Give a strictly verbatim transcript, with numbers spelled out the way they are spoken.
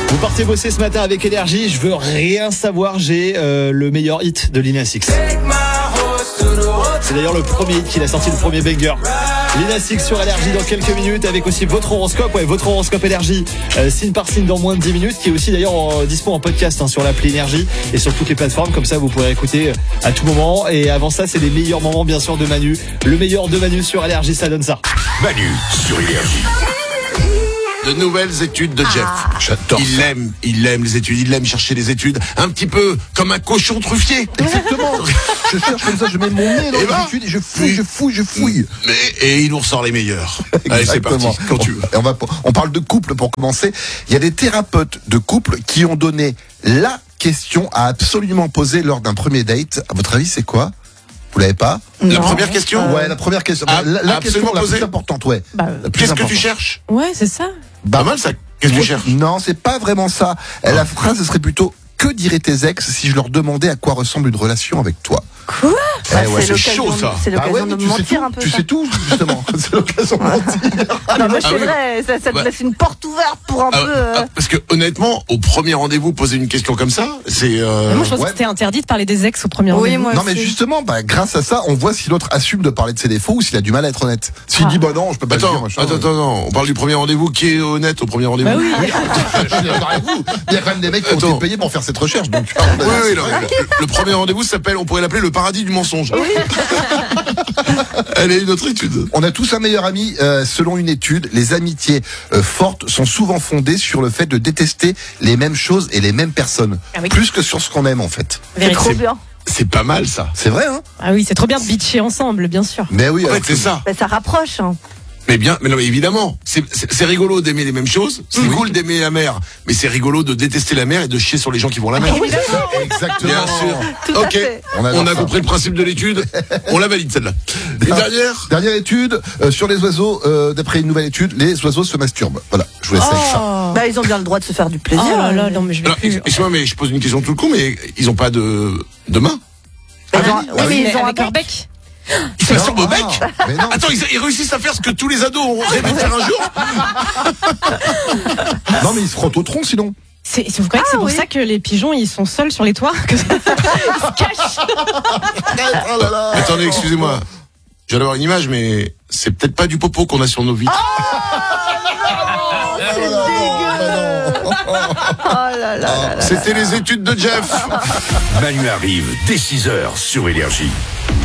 Vous partez bosser ce matin avec Énergie, je veux rien savoir, j'ai euh, le meilleur hit de Lil Nas X. C'est d'ailleurs le premier hit qu'il a sorti, le premier banger. Lil Nas X sur Énergie dans quelques minutes, avec aussi votre horoscope, ouais, votre horoscope Énergie, euh, signe par signe dans moins de dix minutes, qui est aussi d'ailleurs en, dispo en podcast hein, sur l'appli Énergie et sur toutes les plateformes, comme ça vous pourrez écouter à tout moment. Et avant ça, c'est les meilleurs moments bien sûr de Manu, le meilleur de Manu sur Énergie, ça donne ça. Manu sur Énergie. De nouvelles études de Jeff. Ah. J'adore. Il ça. aime, il aime les études, il aime chercher les études, un petit peu comme un cochon truffier. Exactement. Je cherche comme ça, je mets mon nez dans et les bah, études et je fouille, je fouille, je fouille. Mais, et il nous ressort les meilleurs. Allez, c'est parti, quand tu veux. On, va, on parle de couple pour commencer. Il y a des thérapeutes de couple qui ont donné la question à absolument poser lors d'un premier date. À votre avis, c'est quoi? Vous l'avez pas? La non. première question? Ouais, la première question. Ah, la la question la posée. plus importante, ouais. Bah, Qu'est-ce que tu cherches? Ouais, c'est ça. Bah, pas mal ça. Qu'est-ce que ouais, tu cherches? Non, c'est pas vraiment ça. Ah. La phrase ce serait plutôt: que diraient tes ex si je leur demandais à quoi ressemble une relation avec toi? Quoi? Eh bah, ouais, c'est chaud ça. C'est l'occasion bah ouais, de tu mentir sais tout, un peu. Tu ça. sais tout, justement. C'est l'occasion de mentir. Ah, non, mais Ah c'est oui. vrai, ça, ça te Ouais. laisse une porte ouverte pour un Ah, peu. Euh... ah, parce que honnêtement, au premier rendez-vous, poser une question comme ça, c'est. Euh... Moi, je pense ouais. que c'était interdit de parler des ex au premier Oui, rendez-vous. moi Non aussi. mais justement, bah, grâce à ça, on voit si l'autre assume de parler de ses défauts ou s'il a du mal à être honnête. S'il Ah. dit bah non, je peux pas le Attends, dire. machin, attends, euh. attends, attends, on parle du premier rendez-vous. Qui est honnête au premier rendez-vous? Bah oui. Je suis d'accord avec vous. Il y a quand même des mecs qui ont Attends. été payés pour faire cette recherche. Donc, Oui, oui, non, le, le premier rendez-vous s'appelle, on pourrait l'appeler le paradis du mensonge. Elle est une autre étude. on a tous un meilleur ami. Euh, selon une étude, les amitiés euh, fortes sont souvent fondées sur le fait de détester les mêmes choses et les mêmes personnes, Ah oui. plus que sur ce qu'on aime en fait. C'est trop bien. C'est pas mal ça. C'est vrai, hein? Ah oui, c'est trop bien de bitcher ensemble, bien sûr. Mais oui. En fait, alors c'est que- ça. Bah, ça rapproche. Hein. Mais bien, mais non, mais évidemment, c'est, c'est, c'est rigolo d'aimer les mêmes choses. C'est Oui. cool d'aimer la mer, mais c'est rigolo de détester la mer et de chier sur les gens qui vont à la mer. Exactement. Bien sûr. Tout à Ok, fait. On adore on a ça. compris le principe de l'étude. On la valide celle-là. Une Ah. dernière. Dernière étude euh, sur les oiseaux. Euh, d'après une nouvelle étude, les oiseaux se masturbent. Voilà, je vous laisse avec ça. Oh, Bah, ils ont bien le droit de se faire du plaisir. oh là là, hein. non mais je vais Alors, plus. excuse-moi, mais je pose une question tout le con, mais ils ont pas de de main. Bah, ils ont- Ah oui, oui, mais mais ils ont un avec leur bec. bec. Ils se masturbent au bec. Ah, mais non. Attends, ils, ils réussissent à faire ce que tous les ados ont rêvé de faire un jour. Non mais ils se frottent au tronc sinon. C'est, c'est- vous croyez que Ah, c'est pour oui. ça que les pigeons ils sont seuls sur les toits que ça- ils se cachent. Oh là là. Attendez, excusez-moi. Je viens d'avoir une image, mais c'est peut-être pas du popo qu'on a sur nos vitres. C'est dégueu. Oh là là là là. C'était les études de Jeff. Manu arrive dès six heures sur Énergie.